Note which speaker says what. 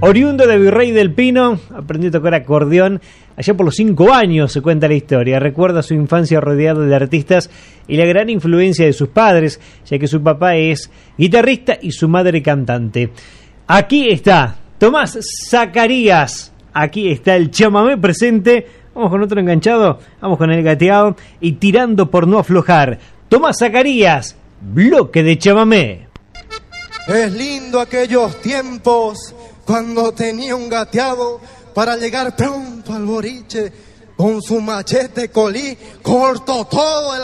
Speaker 1: Oriundo de Virrey del Pino, aprendió a tocar acordeón allá por los 5 años, se cuenta la historia. Recuerda su infancia rodeado de artistas y la gran influencia de sus padres, ya que su papá es guitarrista y su madre cantante. Aquí está Tomás Zacarías, aquí está el chamamé presente. Vamos con otro enganchado, vamos con el gateado y tirando por no aflojar. Tomás Zacarías, bloque de chamamé.
Speaker 2: Es lindo aquellos tiempos cuando tenía un gateado para llegar pronto al boliche. Con su machete colí, cortó todo el